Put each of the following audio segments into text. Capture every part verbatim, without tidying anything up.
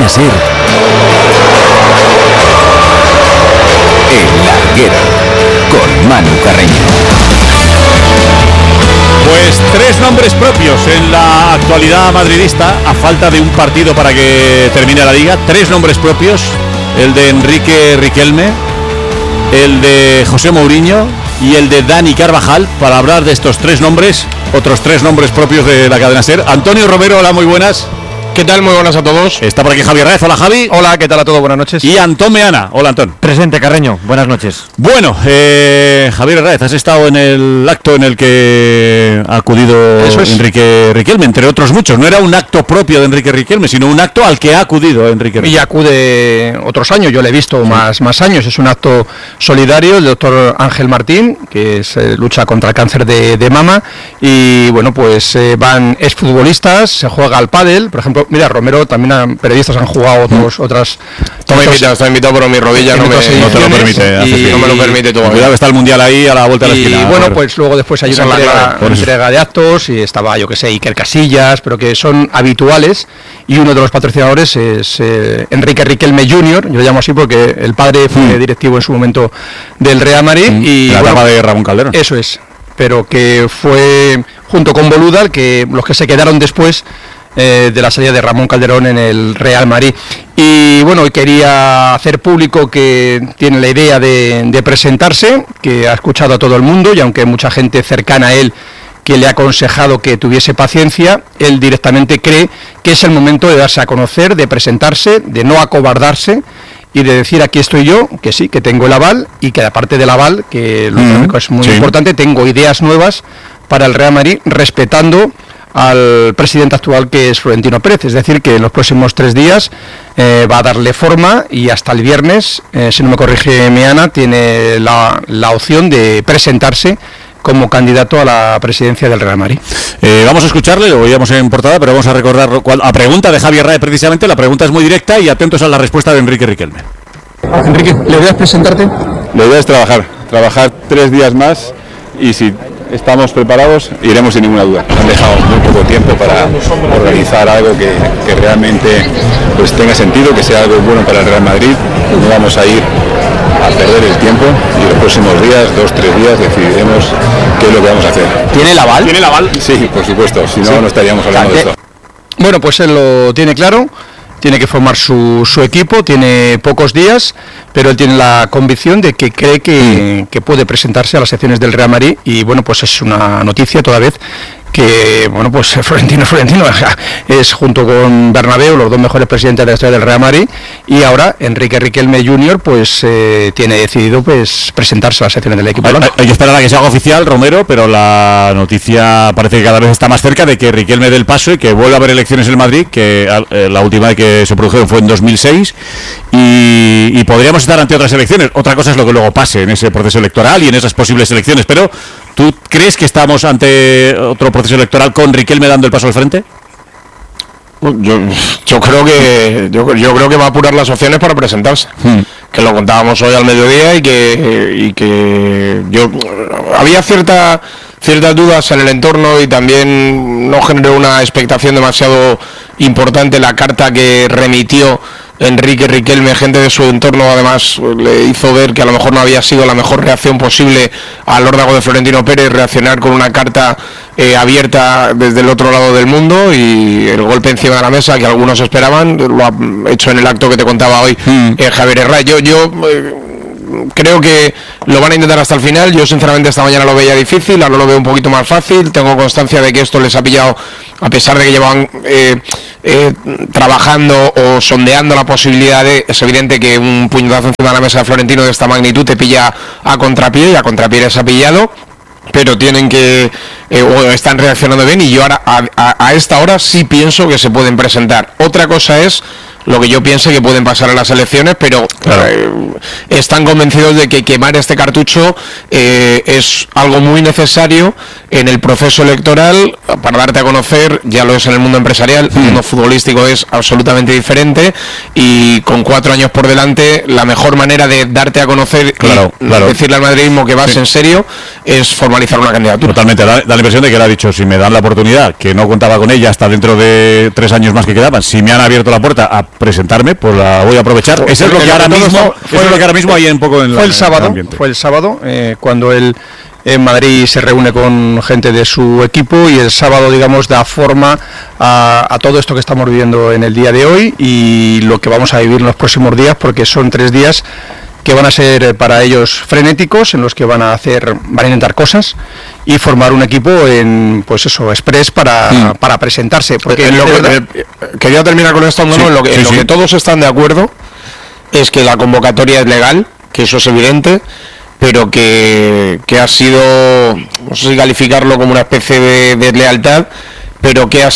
Cadena SER, El Larguero, con Manu Carreño. Pues tres nombres propios en la actualidad madridista, a falta de un partido para que termine la liga. Tres nombres propios: el de Enrique Riquelme, el de José Mourinho y el de Dani Carvajal. Para hablar de estos tres nombres, otros tres nombres propios de la cadena SER. Antonio Romero, hola, muy buenas. ¿Qué tal? Muy buenas a todos. Está por aquí Javier Raez, hola Javi. Hola, ¿qué tal a todos? Buenas noches. Y Antón Meana, hola Antón. Presente, Carreño, buenas noches. Bueno, eh, Javier Raez, has estado en el acto en el que ha acudido Enrique Riquelme, entre otros muchos. No era un acto propio de Enrique Riquelme, sino un acto al que ha acudido Enrique Riquelme. Y acude otros años, yo le he visto sí. más, más años. Es un acto solidario, el doctor Ángel Martín, que es, eh, lucha contra el cáncer de, de mama. Y bueno, pues eh, van exfutbolistas, se juega al pádel, por ejemplo, mira, Romero también. Periodistas han jugado otros, otras. Está invitado, está invitado, pero mi rodilla no, me, no te lo permite. Y, no me lo permite todavía. Cuidado que está el mundial ahí a la vuelta de la esquina. Y bueno, pues luego después hay una entrega, una entrega de actos y estaba, yo que sé, Iker Casillas, pero que son habituales. Y uno de los patrocinadores es eh, Enrique Riquelme junior, yo lo llamo así porque el padre fue mm. directivo en su momento del Real Madrid. Mm. Y la etapa bueno, de Ramón Calderón. Eso es, pero que fue junto con Boluda, que los que se quedaron después. Eh, de la salida de Ramón Calderón en el Real Madrid. Y bueno, quería hacer público que tiene la idea de, de presentarse, que ha escuchado a todo el mundo y aunque mucha gente cercana a él que le ha aconsejado que tuviese paciencia, él directamente cree que es el momento de darse a conocer, de presentarse, de no acobardarse y de decir aquí estoy yo, que sí, que tengo el aval y que aparte del aval, que lo mm, es muy sí. importante, tengo ideas nuevas para el Real Madrid respetando al presidente actual, que es Florentino Pérez. Es decir, que en los próximos tres días eh, va a darle forma y hasta el viernes, eh, si no me corrige Meana, tiene la, la opción de presentarse como candidato a la presidencia del Real Madrid. Eh, vamos a escucharle, lo oíamos en portada, pero vamos a recordar a pregunta de Javier Raez precisamente. La pregunta es muy directa y atentos a la respuesta de Enrique Riquelme. Enrique, ¿le voy a presentarte? La idea es trabajar, trabajar tres días más y si estamos preparados, iremos sin ninguna duda. Han dejado muy poco tiempo para organizar algo que, que realmente pues tenga sentido, que sea algo bueno para el Real Madrid. No vamos a ir a perder el tiempo y los próximos días, dos, tres días, decidiremos qué es lo que vamos a hacer. ¿Tiene el aval? ¿Tiene el aval? Sí, por supuesto, si no, sí. no estaríamos hablando de esto. Bueno, pues él lo tiene claro. Tiene que formar su, su equipo, tiene pocos días, pero él tiene la convicción de que cree que, mm. que puede presentarse a las secciones del Real Madrid y bueno, pues es una noticia toda vez que, bueno, pues Florentino Florentino es junto con Bernabéu los dos mejores presidentes de la historia del Real Madrid y ahora Enrique Riquelme junior pues eh, tiene decidido pues presentarse a las secciones del equipo. Hay, hay, hay que esperar a que se haga oficial, Romero, pero la noticia parece que cada vez está más cerca de que Riquelme dé el paso y que vuelva a haber elecciones en Madrid, que eh, la última vez que se produjeron fue en dos mil seis y, y podríamos estar ante otras elecciones. Otra cosa es lo que luego pase en ese proceso electoral y en esas posibles elecciones, pero ¿tú crees que estamos ante otro proceso electoral con Riquelme dando el paso al frente? Yo, yo creo que yo, yo creo que va a apurar las opciones para presentarse, hmm. que lo contábamos hoy al mediodía y que y que yo había cierta ciertas dudas en el entorno y también no generó una expectación demasiado importante la carta que remitió Enrique Riquelme. Gente de su entorno además le hizo ver que a lo mejor no había sido la mejor reacción posible al órdago de Florentino Pérez, reaccionar con una carta eh, abierta desde el otro lado del mundo y el golpe encima de la mesa que algunos esperaban, lo ha hecho en el acto que te contaba hoy mm. eh, Javier Raez. Yo, yo eh, creo que lo van a intentar hasta el final. Yo sinceramente esta mañana lo veía difícil, ahora lo veo un poquito más fácil. Tengo constancia de que esto les ha pillado, a pesar de que llevaban eh, eh, trabajando o sondeando la posibilidad de, es evidente que un puñetazo encima de la mesa de Florentino de esta magnitud te pilla a contrapié, y a contrapié les ha pillado, pero tienen que eh, o están reaccionando bien y yo ahora a, a, a esta hora sí pienso que se pueden presentar. Otra cosa es lo que yo piense que pueden pasar en las elecciones, pero claro. eh, están convencidos de que quemar este cartucho eh, es algo muy necesario en el proceso electoral para darte a conocer. Ya lo es en el mundo empresarial, mm. el mundo futbolístico es absolutamente diferente y con cuatro años por delante la mejor manera de darte a conocer claro, y claro. decirle al madridismo que vas sí. en serio es formalizar una candidatura. Totalmente, da, da la impresión de que él ha dicho, si me dan la oportunidad, que no contaba con ella hasta dentro de tres años más que quedaban, si me han abierto la puerta a presentarme, pues la voy a aprovechar. Fue- Eso es lo que fue- ahora fue- mismo, fue- eso es lo que ahora mismo hay un poco en la- Fue el en sábado, ambiente. fue el sábado eh, cuando él en Madrid se reúne con gente de su equipo y el sábado, digamos, da forma a, a todo esto que estamos viviendo en el día de hoy y lo que vamos a vivir en los próximos días, porque son tres días que van a ser eh, para ellos frenéticos, en los que van a hacer, van a intentar cosas y formar un equipo en, pues eso, express para, Mm. para presentarse. Porque En lo de que- verdad- eh, quería terminar con esto, Antonio, Sí, en lo que, sí, en lo sí. que todos están de acuerdo es que la convocatoria es legal, que eso es evidente, pero que, que ha sido, no sé si calificarlo como una especie de deslealtad, pero que ha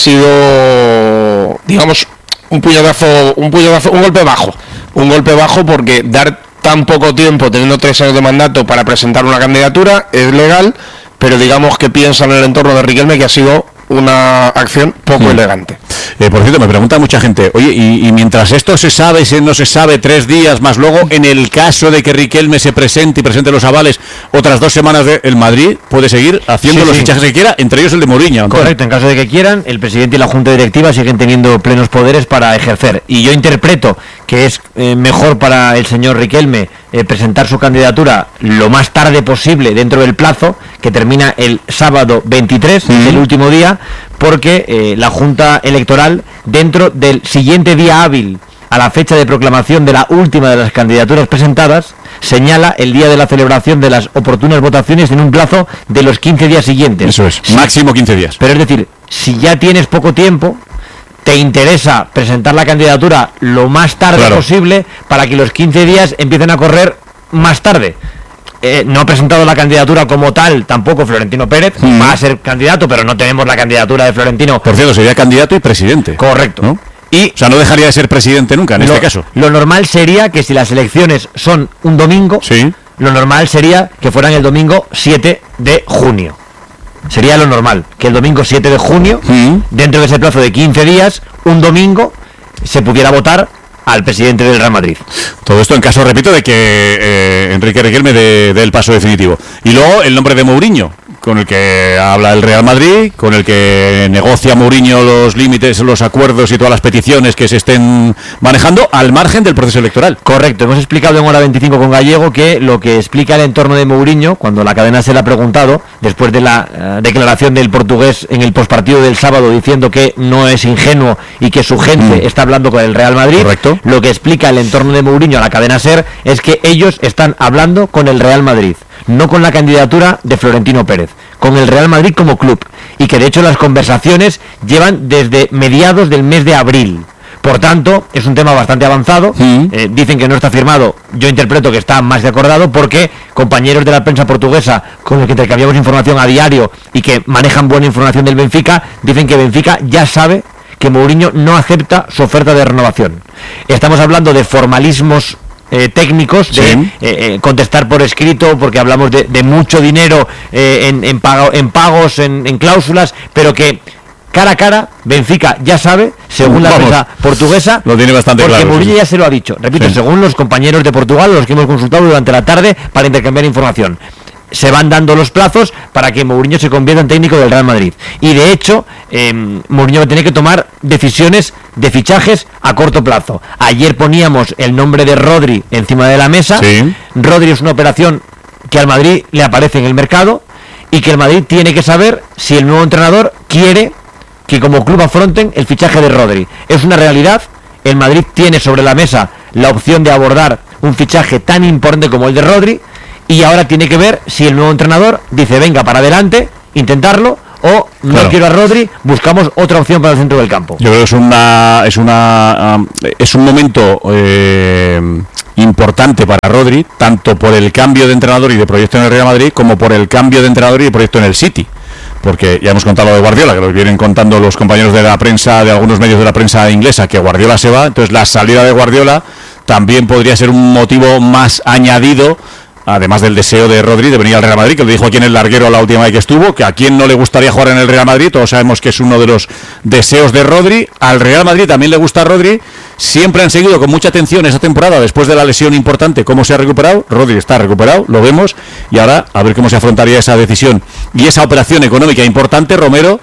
sido, digamos, un puñetazo, un puñetazo, un golpe bajo, un golpe bajo porque dar tan poco tiempo, teniendo tres años de mandato para presentar una candidatura, es legal, pero digamos que piensan en el entorno de Riquelme que ha sido una acción poco Mm. elegante. Eh, por cierto, me pregunta mucha gente, oye, y, y mientras esto se sabe, si no se sabe, tres días más luego, en el caso de que Riquelme se presente y presente los avales, otras dos semanas de el Madrid puede seguir haciendo Sí, los sí. fichajes que quiera, entre ellos el de Mourinho. Antonio. Correcto, en caso de que quieran, el presidente y la junta directiva siguen teniendo plenos poderes para ejercer. Y yo interpreto que es eh, mejor para el señor Riquelme eh, presentar su candidatura lo más tarde posible dentro del plazo, que termina el sábado veintitrés, Mm. el último día, porque eh, la junta electoral, dentro del siguiente día hábil a la fecha de proclamación de la última de las candidaturas presentadas, señala el día de la celebración de las oportunas votaciones en un plazo de los quince días siguientes. Eso es, Sí. máximo quince días. Pero es decir, si ya tienes poco tiempo, te interesa presentar la candidatura lo más tarde Claro. posible para que los quince días empiecen a correr más tarde. Eh, no ha presentado la candidatura como tal tampoco Florentino Pérez, Mm. va a ser candidato, pero no tenemos la candidatura de Florentino. Por cierto, sería candidato y presidente. Correcto. ¿No? Y O sea, no dejaría de ser presidente nunca, en lo, este caso. lo normal sería que si las elecciones son un domingo, Sí. lo normal sería que fueran el domingo siete de junio. Sería lo normal, que el domingo siete de junio, Mm. dentro de ese plazo de quince días, un domingo, se pudiera votar al presidente del Real Madrid. Todo esto en caso, repito, de que eh, Enrique Riquelme dé dé el paso definitivo. Y luego el nombre de Mourinho, con el que habla el Real Madrid, con el que negocia Mourinho los límites, los acuerdos y todas las peticiones que se estén manejando al margen del proceso electoral. Correcto, hemos explicado en hora veinticinco con Gallego que lo que explica el entorno de Mourinho, cuando la cadena se le ha preguntado, después de la eh, declaración del portugués en el postpartido del sábado diciendo que no es ingenuo y que su gente Mm. está hablando con el Real Madrid, Correcto. lo que explica el entorno de Mourinho a la cadena SER es que ellos están hablando con el Real Madrid, no con la candidatura de Florentino Pérez, con el Real Madrid como club, y que de hecho las conversaciones llevan desde mediados del mes de abril. Por tanto, es un tema bastante avanzado. Mm. Eh, dicen que no está firmado, yo interpreto que está más que acordado, porque compañeros de la prensa portuguesa con los que intercambiamos información a diario y que manejan buena información del Benfica, dicen que Benfica ya sabe que Mourinho no acepta su oferta de renovación. Estamos hablando de formalismos eh, técnicos, de Sí. eh, eh, contestar por escrito, porque hablamos de, de mucho dinero eh, en, en, pago- en pagos, en, en cláusulas, pero que cara a cara Benfica ya sabe, según la Vamos, prensa portuguesa, lo tiene bastante porque claro, Mourinho sí. ya se lo ha dicho, repito, Sí. según los compañeros de Portugal, los que hemos consultado durante la tarde para intercambiar información. Se van dando los plazos para que Mourinho se convierta en técnico del Real Madrid. Y de hecho, eh, Mourinho va a tener que tomar decisiones de fichajes a corto plazo. Ayer poníamos el nombre de Rodri encima de la mesa. Sí. Rodri es una operación que al Madrid le aparece en el mercado y que el Madrid tiene que saber si el nuevo entrenador quiere que como club afronten el fichaje de Rodri. Es una realidad. El Madrid tiene sobre la mesa la opción de abordar un fichaje tan importante como el de Rodri, y ahora tiene que ver si el nuevo entrenador dice venga para adelante, intentarlo, o no Claro. quiero a Rodri, buscamos otra opción para el centro del campo. Yo creo que es una es una um, es un momento eh, importante para Rodri, tanto por el cambio de entrenador y de proyecto en el Real Madrid, como por el cambio de entrenador y de proyecto en el City. Porque ya hemos contado lo de Guardiola, que lo vienen contando los compañeros de la prensa, de algunos medios de la prensa inglesa, que Guardiola se va. Entonces la salida de Guardiola también podría ser un motivo más añadido, además del deseo de Rodri de venir al Real Madrid, que lo dijo aquí en el larguero la última vez que estuvo, que a quien no le gustaría jugar en el Real Madrid. Todos sabemos que es uno de los deseos de Rodri. Al Real Madrid también le gusta a Rodri. Siempre han seguido con mucha atención esa temporada después de la lesión importante cómo se ha recuperado. Rodri está recuperado, lo vemos, y ahora a ver cómo se afrontaría esa decisión y esa operación económica importante, Romero,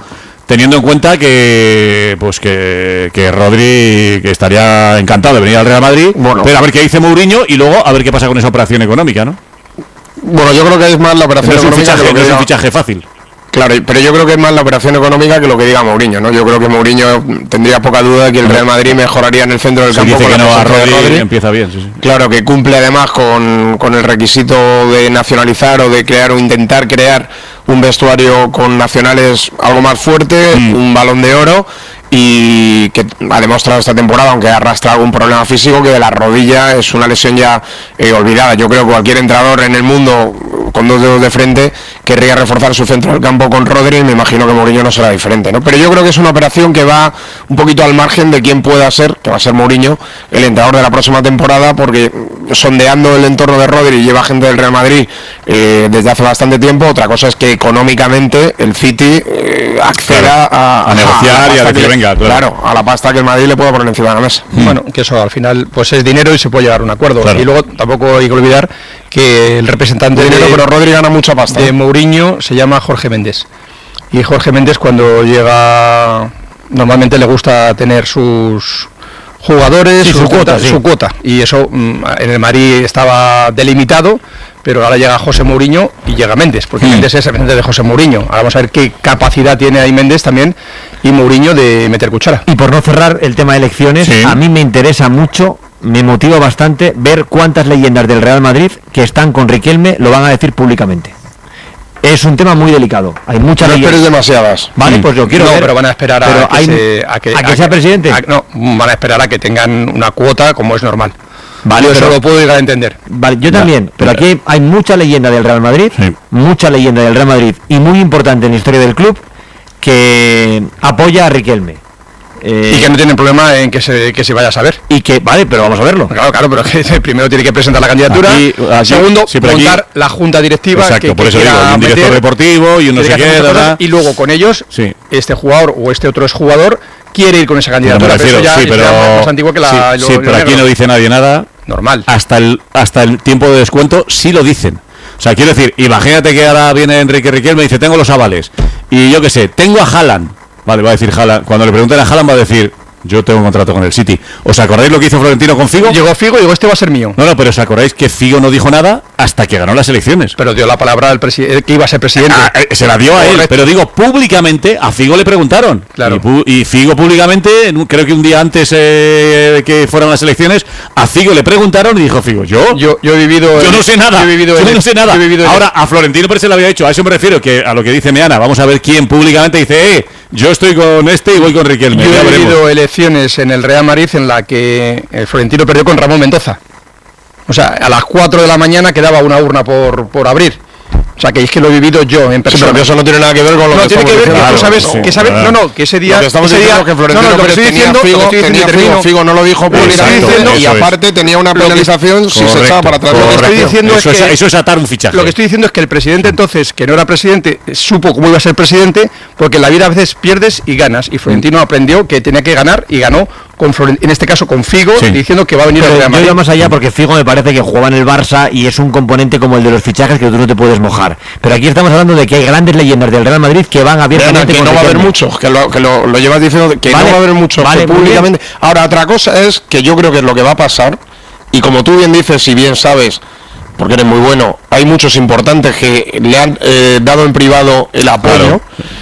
teniendo en cuenta que pues que, que Rodri que estaría encantado de venir al Real Madrid, bueno, pero a ver qué dice Mourinho y luego a ver qué pasa con esa operación económica, ¿no? Bueno, yo creo que es más la operación no es un económica fichaje, que lo que no es un diga- fichaje fácil. Claro, pero yo creo que es más la operación económica que lo que diga Mourinho, ¿no? Yo creo que Mourinho tendría poca duda de que el Real Madrid mejoraría en el centro del Si campo dice con que la no a presencia de Rodri, Rodri. empieza bien, sí, sí. Claro, que cumple además con, con el requisito de nacionalizar o de crear o intentar crear un vestuario con nacionales algo más fuerte, Mm. un Balón de Oro, y que ha demostrado esta temporada, aunque arrastra algún problema físico, que de la rodilla es una lesión ya eh, olvidada. Yo creo que cualquier entrenador en el mundo con dos dedos de frente querría reforzar su centro del campo con Rodri, y me imagino que Mourinho no será diferente, ¿no? Pero yo creo que es una operación que va un poquito al margen de quién pueda ser, que va a ser Mourinho, el entrenador de la próxima temporada, porque sondeando el entorno de Rodri lleva gente del Real Madrid eh, desde hace bastante tiempo. Otra cosa es que económicamente el City eh, acceda Claro, a, a negociar la y a pasta decir, que- venga, claro. claro, a la pasta que el Madrid le pueda poner encima de la mesa. Bueno, que eso al final pues es dinero y se puede llegar a un acuerdo. Claro. Y luego tampoco hay que olvidar que el representante Dinero, de, pero Rodri gana mucha pasta. de Mourinho se llama Jorge Méndez. Y Jorge Méndez, cuando llega, normalmente le gusta tener sus jugadores, Sí, sus su cuota, cuotas, sí. su cuota. Y eso mm, en el Madrid estaba delimitado, pero ahora llega José Mourinho y llega Méndez, porque Mm. Méndez es el representante de José Mourinho. Ahora vamos a ver qué capacidad tiene ahí Méndez también y Mourinho de meter cuchara. Y por no cerrar el tema de elecciones, Sí. a mí me interesa mucho, me motiva bastante ver cuántas leyendas del Real Madrid que están con Riquelme lo van a decir públicamente. Es un tema muy delicado. Hay muchas No esperes leyendas. demasiadas. Vale, Mm. pues yo quiero no, ver. pero van a esperar a Pero que, hay- se- a que, a que sea presidente. a- no, van a esperar a que tengan una cuota como es normal. Vale, Yo eso pero- lo puedo llegar a entender. Vale, yo también, pero aquí hay, hay mucha leyenda del Real Madrid, Sí. mucha leyenda del Real Madrid y muy importante en la historia del club que apoya a Riquelme. Eh, Y que no tienen problema en que se, que se vaya a saber. y que, vale, pero vamos a verlo. Claro, claro, pero que primero tiene que presentar la candidatura. Aquí- aquí- segundo, sí, pero aquí- montar la junta directiva. Exacto, que, por que eso digo, quiera y un director meter, deportivo y un no tiene sé que qué, hacer muchas ¿verdad? cosas, y luego con ellos, Sí. este jugador o este otro exjugador quiere ir con esa Pero me candidatura. refiero, eso ya sí, es pero, ya más antiguo que la. sí, lo- sí, lo pero aquí negro. no dice nadie nada. Normal. Hasta el hasta el tiempo de descuento sí lo dicen. O sea, quiero decir, imagínate que ahora viene Enrique Riquelme y dice, tengo los avales. Y yo qué sé, tengo a Haaland. Vale, va a decir Haaland. Cuando le pregunten a Haaland va a decir, yo tengo un contrato con el City. ¿Os acordáis lo que hizo Florentino con Figo? Llegó Figo y digo, este va a ser mío. No, no, pero ¿os acordáis que Figo no dijo nada hasta que ganó las elecciones? Pero dio la palabra al presidente que iba a ser presidente. Ah, eh, se la dio a él, Correcto. pero digo, públicamente, a Figo le preguntaron. Claro. Y, pu- y Figo públicamente, en un- creo que un día antes eh, de que fueran las elecciones, a Figo le preguntaron y dijo Figo, ¿yo? Yo, yo he vivido. Yo en- no sé nada. Yo he vivido Yo en- no sé nada. yo he vivido en- Ahora, a Florentino Pérez se lo había hecho. A eso me refiero, que a lo que dice Meana. Vamos a ver quién públicamente dice, eh, yo estoy con este y voy con Riquelme. Yo Ya he veremos. vivido elecciones en el Real Madrid en la que el Florentino perdió con Ramón Mendoza. O sea, a las cuatro de la mañana quedaba una urna por, por abrir. O sea, que es que lo he vivido yo en Sí, persona. pero que eso no tiene nada que ver con lo no que tiene que estamos ver que diciendo. tú sabes, Claro, que sabes, sí, no, no, que ese día, Lo que estamos ese diciendo día, es que Florentino no, no, lo que Pérez estoy tenía diciendo, Figo, lo que estoy tenía diciendo, Figo, termino. Figo no lo dijo públicamente diciendo- y eso es. aparte tenía una Lo que- penalización si se Correcto, echaba para atrás. Lo que estoy correcto. diciendo es eso, que- eso es atar un fichaje. Lo que estoy diciendo es que el presidente entonces, que no era presidente, supo cómo iba a ser presidente, porque en la vida a veces pierdes y ganas. Y Florentino aprendió que tenía que ganar y ganó, con Floren- en este caso con Figo, Sí. diciendo que va a venir Pero al Real yo Madrid. iba más allá porque Figo me parece que jugaba en el Barça y es un componente como el de los fichajes que tú no te puedes mojar. Pero aquí estamos hablando de que hay grandes leyendas del Real Madrid que van Vean, abiertamente que con no va a haber Riquelme. muchos, que lo, que lo, lo llevas diciendo, que Vale, no va a haber muchos vale, que muy públicamente. Ahora, otra cosa es que yo creo que es lo que va a pasar, y como tú bien dices, si bien sabes, porque eres muy bueno, hay muchos importantes que le han eh, dado en privado el apoyo. Claro.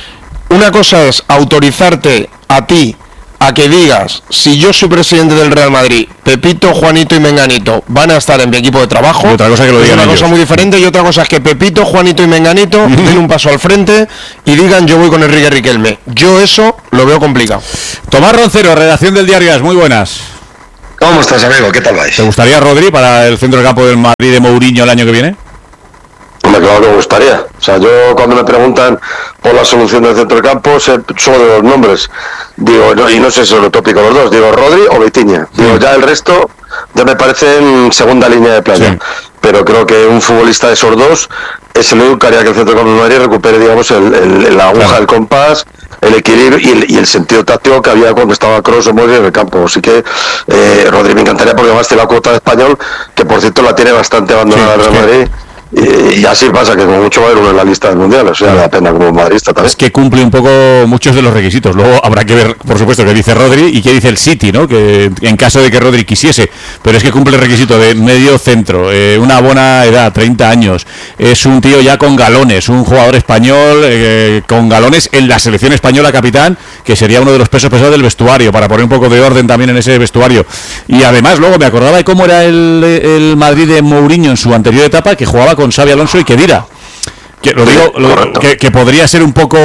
Una cosa es autorizarte a ti a que digas, si yo soy presidente del Real Madrid, Pepito, Juanito y Menganito van a estar en mi equipo de trabajo. Y otra cosa que lo es digan una cosa ellos. muy diferente, y otra cosa es que Pepito, Juanito y Menganito den un paso al frente y digan, yo voy con Enrique Riquelme. Yo eso lo veo complicado. Tomás Roncero, redacción del Diario As, muy buenas. ¿Cómo estás, amigo? ¿Qué tal vais? ¿Te gustaría, Rodri, para el centro del campo del Madrid de Mourinho el año que viene? Hombre, claro que me gustaría. O sea, yo cuando me preguntan por la solución del centro del campo, sé solo de los nombres. Digo, no, y no sé si son los tópicos los dos, digo Rodri o Vitinha. Digo, ya el resto ya me parece en segunda línea de playa. Sí. Pero creo que un futbolista de esos dos es el único que haría que el centro del campo del Madrid recupere, digamos, el, el- la aguja, Claro. el compás, el equilibrio y el, y el sentido táctico que había cuando estaba Kroos o Modric en el campo. Así que eh, Rodri me encantaría, porque además tiene la cuota de español, que por cierto la tiene bastante abandonada Sí, el es Real que- Madrid. Y, y así pasa, que como mucho va a haber uno en la lista del mundial, o sea, da pena como madridista también. Es que cumple un poco muchos de los requisitos. Luego habrá que ver, por supuesto, qué dice Rodri y qué dice el City, ¿no? Que en caso de que Rodri quisiese, pero es que cumple el requisito de medio centro, eh, una buena edad, treinta años, es un tío ya con galones, un jugador español eh, con galones en la selección española capitán, que sería uno de los pesos pesados del vestuario, para poner un poco de orden también en ese vestuario. Y además luego me acordaba de cómo era el, el Madrid de Mourinho en su anterior etapa, que jugaba con Xabi Alonso y Khedira. Que lo digo, lo, que, que podría ser un poco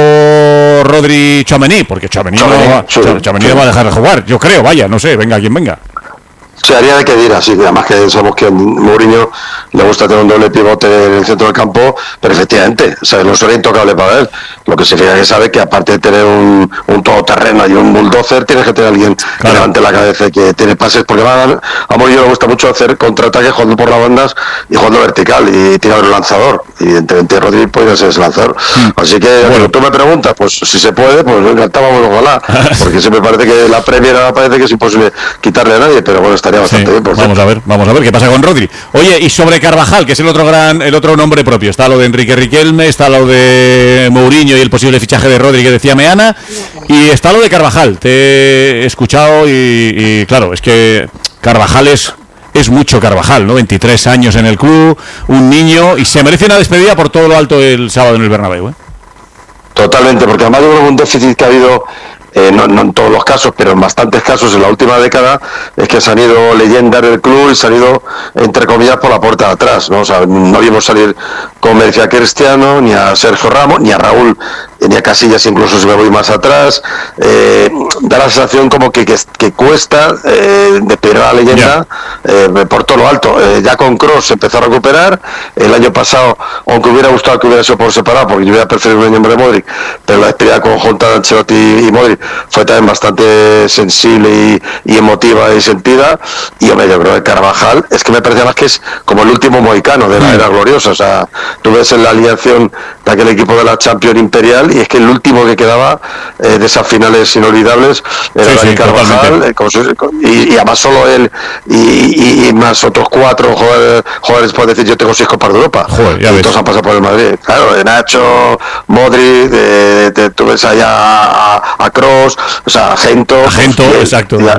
Rodri Tchouaméni, porque Tchouaméni no va, sí, Tchouaméni sí. no va a dejar de jugar, yo creo, vaya, no sé, venga quien venga. Se haría de Khedira, sí, además que sabemos que a Mourinho le gusta tener un doble pivote en el centro del campo, pero efectivamente, o sea, no sería intocable para él. Lo que significa que sabe que aparte de tener un, un todoterreno y un bulldozer, tienes que tener a alguien claro. que levante la cabeza y que tiene pases, porque va a, a Mourinho le gusta mucho hacer contraataques jugando por las bandas y jugando vertical y tirar el lanzador. Evidentemente Rodri podría ser ese lanzador. Mm. Así que bueno, tú me preguntas, pues si se puede, pues me encantaba, ojalá, porque siempre parece que la Premier ahora parece que es imposible quitarle a nadie, pero bueno, estaría bastante sí, bien. Por vamos a ver, vamos a ver qué pasa con Rodri. Oye, y sobre Carvajal, que es el otro gran, el otro nombre propio, está lo de Enrique Riquelme, está lo de Mourinho y el posible fichaje de Rodri que decía Meana, y está lo de Carvajal. Te he escuchado y, y claro, es que Carvajal es es mucho Carvajal, ¿no? veintitrés años en el club, un niño, y se merece una despedida por todo lo alto el sábado en el Bernabéu, ¿eh? Totalmente, porque además yo creo que un déficit que ha habido, eh, no, no en todos los casos, pero en bastantes casos en la última década, es que se han ido leyendas del club y se han ido, entre comillas, por la puerta de atrás, ¿no? O sea, no vimos salir, como me decía Cristiano, ni a Sergio Ramos, ni a Raúl, ni a Casillas, incluso si me voy más atrás. Eh, da la sensación como que, que, que cuesta eh, despedir a la leyenda yeah. eh, por todo lo alto. Eh, ya con Kroos se empezó a recuperar. El año pasado, aunque hubiera gustado que hubiera sido por separado, porque yo hubiera preferido un nombre de Modric, pero la despedida conjunta de Ancelotti y Modric fue también bastante sensible y, y emotiva y sentida. Y hombre, yo creo que Carvajal es que me parece más que es como el último mohicano de la mm. era gloriosa. O sea, tú ves en la alineación de aquel equipo de la Champions Imperial, y es que el último que quedaba eh, de esas finales inolvidables era sí, Dani sí, Carvajal, eh, como si, y, y además solo él y, y, y más otros cuatro jugadores, jugadores pueden decir yo tengo seis copas de Europa. Joder, y todos han pasado por el Madrid. Claro, de Nacho, Modric, de, de, tú ves allá a, a Kroos, o sea, a Gento. A Gento, pues, exacto. Y,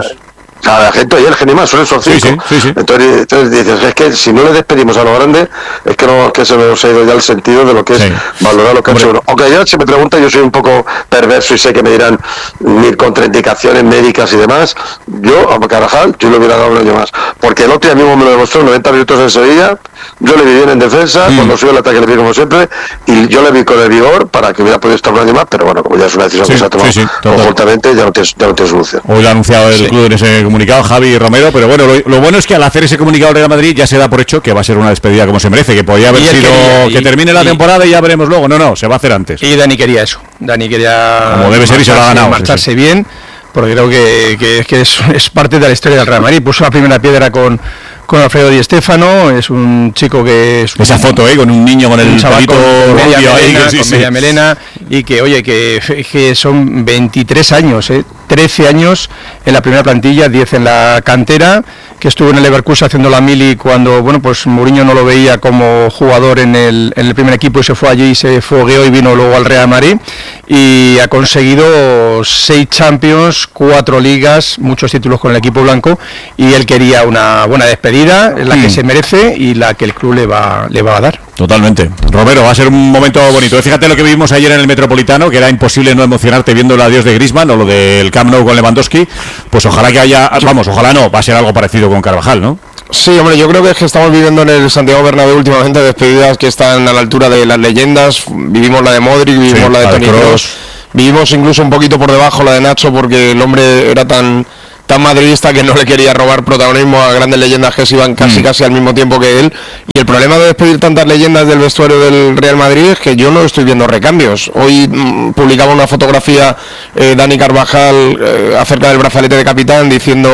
a gente y el Genimás, son esos cinco. Sí, sí, sí, sí. Entonces, entonces dices, es que si no le despedimos a lo grande, es que no, es que se nos ha ido ya el sentido de lo que es sí. valorar lo que ha hecho uno. Aunque ya si me pregunta, yo soy un poco perverso y sé que me dirán mil contraindicaciones médicas y demás. Yo, a Carvajal, yo le hubiera dado un año más. Porque el otro día mismo me lo demostró, noventa minutos en Sevilla, yo le vi bien en defensa, mm. cuando subió el ataque le vi como siempre, y yo le vi con el vigor para que hubiera podido estar un año más, pero bueno, como ya es una decisión sí, que se ha tomado sí, sí, conjuntamente, ya no tiene, ya no tiene solución. Hoy lo ha anunciado el sí. club en ese comunicado, Javi Romero, pero bueno, lo, lo bueno es que al hacer ese comunicado de Real Madrid ya se da por hecho que va a ser una despedida como se merece, que podía haber sido quería, y, que termine la y, temporada y ya veremos luego. No, no, se va a hacer antes. Y Dani quería eso. Dani quería como debe ser y se lo ha ganado. Marcharse sí, sí. bien, porque creo que, que, que es, es parte de la historia del Real Madrid. Puso la primera piedra con con Alfredo Di Stéfano, es un chico que es un, esa foto eh con un niño con el pelito con media melena, ahí, con sí, media sí. melena, y que oye que, que son veintitrés años, eh, trece años en la primera plantilla, diez en la cantera, que estuvo en el Leverkusen haciendo la mili cuando bueno pues Mourinho no lo veía como jugador en el, en el primer equipo y se fue allí y se fogueó y vino luego al Real Madrid, y ha conseguido seis Champions, cuatro ligas, muchos títulos con el equipo blanco, y él quería una buena despedida, la que mm. se merece y la que el club le va, le va a dar. Totalmente. Romero, va a ser un momento bonito. Fíjate lo que vimos ayer en el Metropolitano, que era imposible no emocionarte viendo el adiós de Griezmann o lo del Camp Nou con Lewandowski. Pues ojalá que haya, vamos, ojalá no, va a ser algo parecido con Carvajal, ¿no? Sí, hombre, yo creo que es que estamos viviendo en el Santiago Bernabéu últimamente despedidas que están a la altura de las leyendas. Vivimos la de Modric, vivimos sí, la de Toni Kroos, vivimos incluso un poquito por debajo la de Nacho, porque el hombre era tan tan madridista que no le quería robar protagonismo a grandes leyendas que se iban casi mm. casi al mismo tiempo que él. Y el problema de despedir tantas leyendas del vestuario del Real Madrid es que yo no estoy viendo recambios. Hoy mmm, publicaba una fotografía eh, Dani Carvajal eh, acerca del brazalete de capitán, diciendo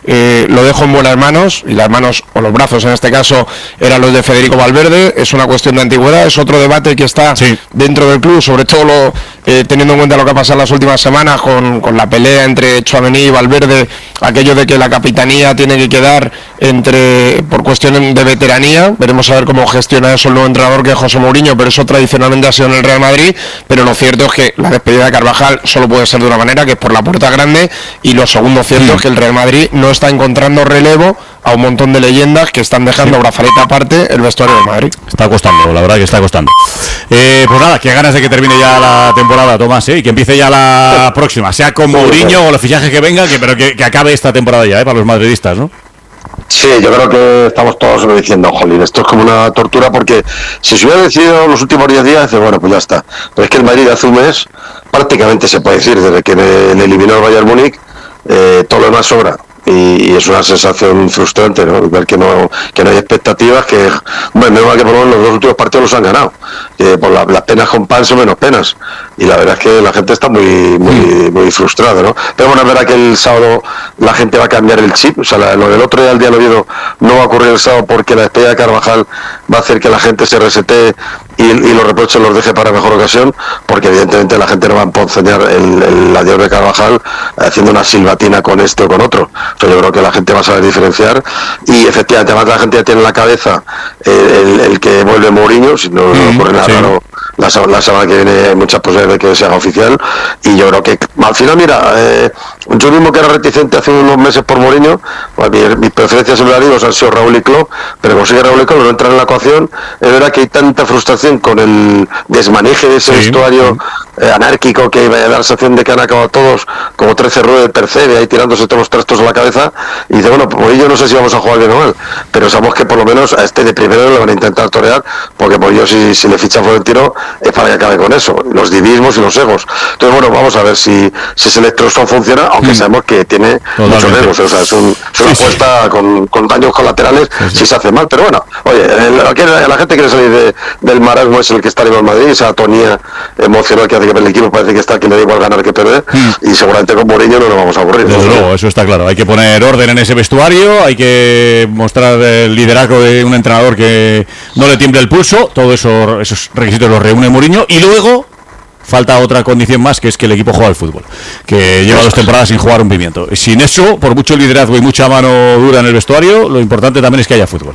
eh, lo dejo en buenas manos, y las manos, o los brazos en este caso, eran los de Federico Valverde. Es una cuestión de antigüedad, es otro debate que está sí. dentro del club, sobre todo lo, eh, teniendo en cuenta lo que ha pasado en las últimas semanas con, con la pelea entre Tchouaméni y Valverde, aquello de que la capitanía tiene que quedar entre por cuestión de veteranía. Veremos a ver cómo gestiona eso el nuevo entrenador, que es José Mourinho, pero eso tradicionalmente ha sido en el Real Madrid. Pero lo cierto es que la despedida de Carvajal solo puede ser de una manera, que es por la puerta grande, y lo segundo cierto sí. es que el Real Madrid no está encontrando relevo a un montón de leyendas que están dejando sí. brazaleta aparte el vestuario de Madrid. Está costando, la verdad que está costando. Eh, pues nada, qué ganas de que termine ya la temporada, Tomás, ¿eh? Y que empiece ya la sí. próxima, sea con Mourinho o los fichajes que vengan, que, pero que, que acabe esta temporada ya, ¿eh? Para los madridistas, ¿no? Sí, yo creo que estamos todos diciendo, jolín, esto es como una tortura, porque si se hubiera decidido los últimos diez días, dice, bueno, pues ya está. Pero es que el Madrid hace un mes, prácticamente se puede decir, desde que le, le eliminó el Bayern Múnich, eh, todo lo demás sobra. Y, y es una sensación frustrante, ¿no? Ver que no que no hay expectativas, que bueno, menos mal que por lo menos los dos últimos partidos los han ganado, que por la, las penas con pan son menos penas, y la verdad es que la gente está muy muy muy frustrada, ¿no? Pero bueno, es verdad que el sábado la gente va a cambiar el chip, o sea, la, lo del otro día, el día del Oviedo, no va a ocurrir el sábado, porque la despedida de Carvajal va a hacer que la gente se resetee y, y los reproches los deje para mejor ocasión, porque evidentemente la gente no va a emponzoñar el, el adiós de Carvajal haciendo una silbatina con este o con otro. O sea, yo creo que la gente va a saber diferenciar, y efectivamente además la gente ya tiene en la cabeza eh, el, el que vuelve Mourinho, si no, no ocurre nada raro. Sí. La, la semana que viene hay muchas posibilidades de que se haga oficial, y yo creo que al final, mira, eh, yo mismo que era reticente hace unos meses por Mourinho, pues mis, mis preferencias en la han sido Raúl y Klopp, pero como sigue Raúl y Klopp no entran en la ecuación. Es verdad que hay tanta frustración con el desmaneje de ese sí, vestuario sí. eh, anárquico, que da la sensación de que han acabado todos como trece ruedas de tercera, ahí tirándose todos los trastos a la cabeza, y dice, bueno, pues yo no sé si vamos a jugar bien o mal, pero sabemos que por lo menos a este de primero lo van a intentar torear, porque pues yo si, si le ficha Florentino es para que acabe con eso, los divismos y los egos. Entonces bueno, vamos a ver si, si ese electrosón funciona, aunque mm. sabemos que tiene Totalmente. muchos egos, o sea, es, un, es una sí, apuesta sí. Con, con daños colaterales sí, sí. si se hace mal, pero bueno, oye, el, el, la gente quiere salir de, del marasmo, es el que está arriba en Madrid, esa atonía emocional que hace que el equipo parece que está, que le da igual ganar que perder, mm. y seguramente con Mourinho no nos vamos a aburrir. Desde ¿no? luego, eso está claro, hay que poner orden en ese vestuario, hay que mostrar el liderazgo de un entrenador que no le tiemble el pulso, todo eso, esos requisitos los reúne Mourinho, y luego falta otra condición más, que es que el equipo juega al fútbol, que lleva dos temporadas sin jugar un pimiento. Sin eso, por mucho liderazgo y mucha mano dura en el vestuario, lo importante también es que haya fútbol.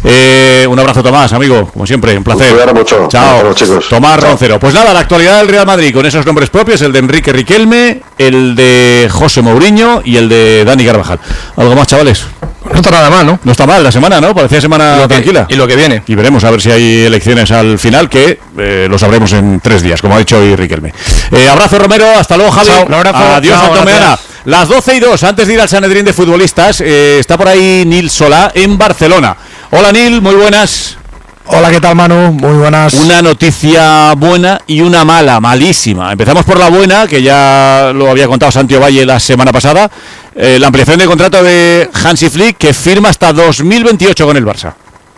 Eh, un abrazo, Tomás, amigo, como siempre, un placer. Mucho. Chao, chicos. Tomás Chao. Roncero. Pues nada, la actualidad del Real Madrid con esos nombres propios, el de Enrique Riquelme, el de José Mourinho y el de Dani Carvajal. ¿Algo más, chavales? No está nada mal, ¿no? No está mal la semana, ¿no? Parecía semana y tranquila. Que, y lo que viene. Y veremos a ver si hay elecciones al final, que eh, lo sabremos en tres días, como ha dicho hoy Riquelme. Eh, abrazo, Romero. Hasta luego, Javi. Chao, un abrazo. Adiós, Chao, Antomeana. Las doce y dos, antes de ir al Sanedrín de futbolistas, eh, está por ahí Nil Solá en Barcelona. Hola, Nil, muy buenas. Hola, ¿qué tal, Manu? Muy buenas. Una noticia buena y una mala, malísima. Empezamos por la buena, que ya lo había contado Santi Ovalle la semana pasada. Eh, la ampliación de contrato de Hansi Flick, que firma hasta dos mil veintiocho con el Barça.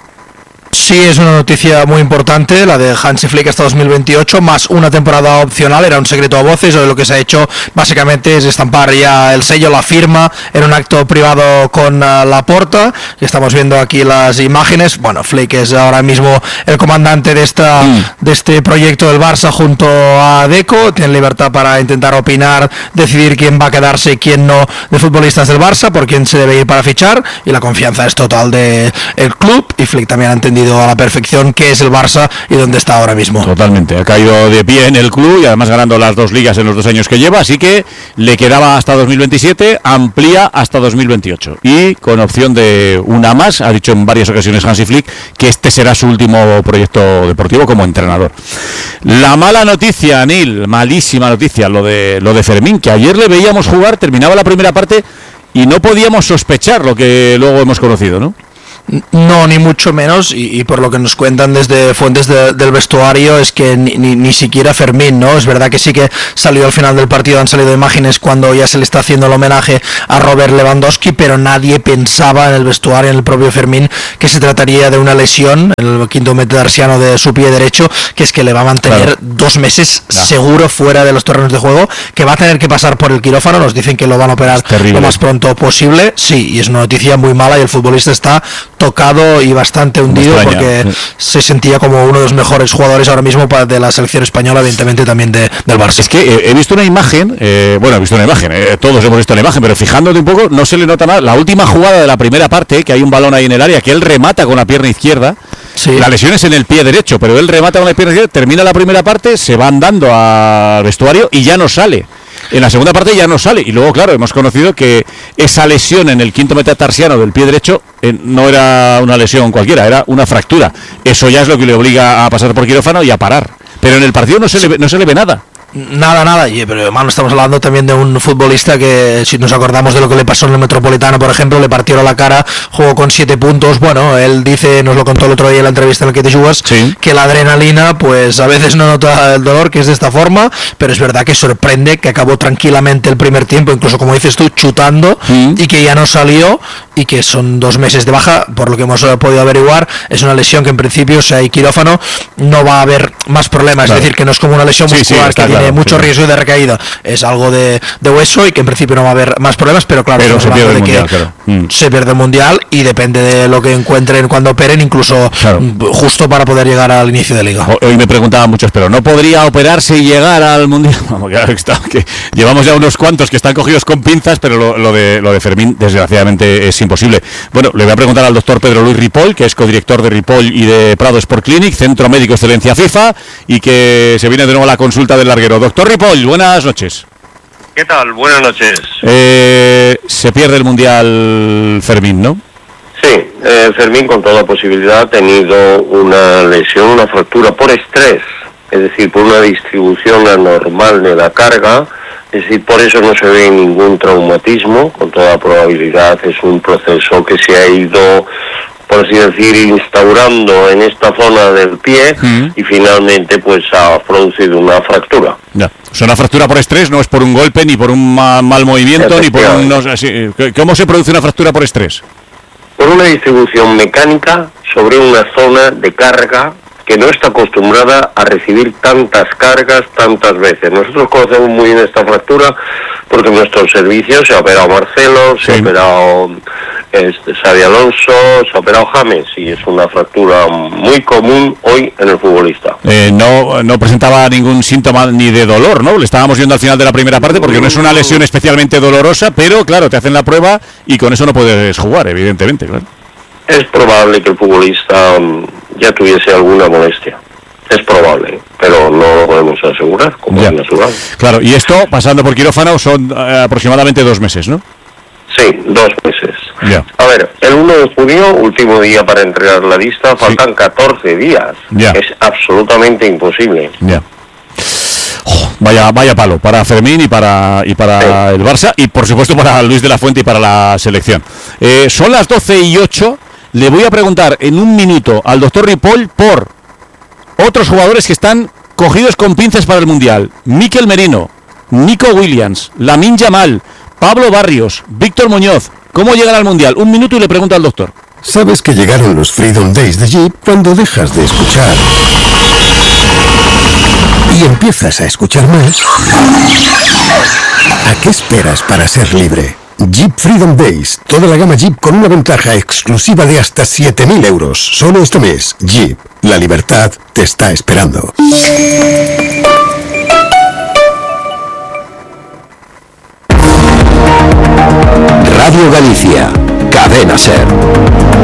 Sí, es una noticia muy importante, la de Hansi Flick hasta dos mil veintiocho, más una temporada opcional. Era un secreto a voces, o lo que se ha hecho básicamente es estampar ya el sello, la firma, en un acto privado con uh, Laporta, y estamos viendo aquí las imágenes. Bueno, Flick es ahora mismo el comandante de esta mm. de este proyecto del Barça junto a Deco, tiene libertad para intentar opinar, decidir quién va a quedarse y quién no de futbolistas del Barça, por quién se debe ir para fichar, y la confianza es total del club, y Flick también ha entendido a la perfección qué es el Barça y dónde está ahora mismo. Totalmente, ha caído de pie en el club y además ganando las dos ligas en los dos años que lleva, así que le quedaba hasta dos mil veintisiete, amplía hasta dos mil veintiocho y con opción de una más. Ha dicho en varias ocasiones Hansi Flick que este será su último proyecto deportivo como entrenador. La mala noticia, Nil, malísima noticia, lo de lo de Fermín, que ayer le veíamos jugar, terminaba la primera parte y no podíamos sospechar lo que luego hemos conocido, ¿no? No, ni mucho menos, y, y por lo que nos cuentan desde fuentes de, del vestuario es que ni, ni, ni siquiera Fermín, ¿no? Es verdad que sí que salió al final del partido, han salido imágenes cuando ya se le está haciendo el homenaje a Robert Lewandowski, pero nadie pensaba en el vestuario, en el propio Fermín, que se trataría de una lesión en el quinto metatarsiano de su pie derecho, que es que le va a mantener claro. dos meses no. seguro fuera de los terrenos de juego, que va a tener que pasar por el quirófano, nos dicen que lo van a operar lo más pronto posible, sí, y es una noticia muy mala y el futbolista está tocado y bastante hundido porque sí. se sentía como uno de los mejores jugadores ahora mismo de la selección española, evidentemente también de, del Barça. Es que eh, he visto una imagen, eh, bueno, he visto una imagen, eh, todos hemos visto la imagen, pero fijándote un poco, no se le nota nada. La última jugada de la primera parte, que hay un balón ahí en el área, que él remata con la pierna izquierda, sí. la lesión es en el pie derecho, pero él remata con la pierna izquierda, termina la primera parte, se va andando al vestuario y ya no sale. En la segunda parte ya no sale. Y luego, claro, hemos conocido que esa lesión en el quinto metatarsiano del pie derecho eh, no era una lesión cualquiera, era una fractura. Eso ya es lo que le obliga a pasar por quirófano y a parar. Pero en el partido no se le ve, no se le ve nada. Nada, nada, y, pero hermano, estamos hablando también de un futbolista que, si nos acordamos de lo que le pasó en el Metropolitano, por ejemplo, le partieron la cara, jugó con siete puntos. Bueno, él dice, nos lo contó el otro día en la entrevista en la que te jugas, sí. que la adrenalina, pues a veces no nota el dolor, que es de esta forma, pero es verdad que sorprende que acabó tranquilamente el primer tiempo, incluso como dices tú, chutando, mm. y que ya no salió, y que son dos meses de baja, por lo que hemos podido averiguar. Es una lesión que en principio, si hay quirófano, no va a haber más problemas, claro. es decir, que no es como una lesión sí, muscular sí, que tiene claro, mucho sí. riesgo de recaída, es algo de, de hueso y que en principio no va a haber más problemas, pero claro, pero se pierde el de mundial, que claro. mm. se pierde el mundial y depende de lo que encuentren cuando operen, incluso claro. justo para poder llegar al inicio de liga. Hoy me preguntaban muchos, pero ¿no podría operarse y llegar al mundial? Vamos, claro, está, que llevamos ya unos cuantos que están cogidos con pinzas, pero lo, lo, de, lo de Fermín desgraciadamente es imposible. Bueno, le voy a preguntar al doctor Pedro Luis Ripoll, que es codirector de Ripoll y de Prado Sport Clinic, Centro Médico Excelencia FIFA, y que se viene de nuevo a la consulta del larguero. Doctor Ripoll, buenas noches. ¿Qué tal? Buenas noches. Eh, se pierde el mundial Fermín, ¿no? Sí, eh, Fermín con toda posibilidad ha tenido una lesión, una fractura por estrés, es decir, por una distribución anormal de la carga, es decir, por eso no se ve ningún traumatismo, con toda probabilidad es un proceso que se ha ido, por así decir, instaurando en esta zona del pie mm. y finalmente pues ha producido una fractura. Ya. O sea, una fractura por estrés no es por un golpe, ni por un ma- mal movimiento, ni por un... No, así, ¿cómo se produce una fractura por estrés? Por una distribución mecánica sobre una zona de carga que no está acostumbrada a recibir tantas cargas tantas veces. Nosotros conocemos muy bien esta fractura porque en nuestros servicios se ha operado Marcelo, se sí. ha operado este, Xabi Alonso, se ha operado James, y es una fractura muy común hoy en el futbolista. Eh, no, no presentaba ningún síntoma ni de dolor, ¿no? Le estábamos viendo al final de la primera parte porque no es una lesión especialmente dolorosa, pero claro, te hacen la prueba y con eso no puedes jugar, evidentemente, claro. Es probable que el futbolista um, ya tuviese alguna molestia. Es probable, pero no lo podemos asegurar, como es natural. Claro, y esto, pasando por quirófano, son eh, aproximadamente dos meses, ¿no? Sí, dos meses. Ya. A ver, el uno de junio, último día para entregar la lista, faltan sí. catorce días. Ya. Es absolutamente imposible. Ya. Oh, vaya, vaya palo para Fermín y para y para sí. el Barça, y por supuesto para Luis de la Fuente y para la selección. Eh, son las doce y ocho. Le voy a preguntar en un minuto al doctor Ripoll por otros jugadores que están cogidos con pinzas para el Mundial. Mikel Merino, Nico Williams, Lamine Yamal, Pablo Barrios, Víctor Muñoz. ¿Cómo llegan al Mundial? Un minuto y le pregunto al doctor. Sabes que llegaron los Freedom Days de Jeep cuando dejas de escuchar y empiezas a escuchar más. ¿A qué esperas para ser libre? Jeep Freedom Days, toda la gama Jeep con una ventaja exclusiva de hasta siete mil euros. Solo este mes, Jeep, la libertad te está esperando. Radio Galicia, Cadena SER.